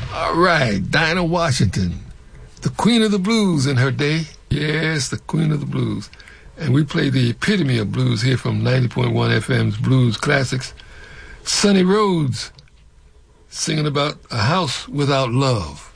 All right, Dinah Washington, the queen of the blues in her day. Yes, the queen of the blues. And we play the epitome of blues here from 90.1 FM's Blues Classics. Sonny Rhodes singing about a house without love.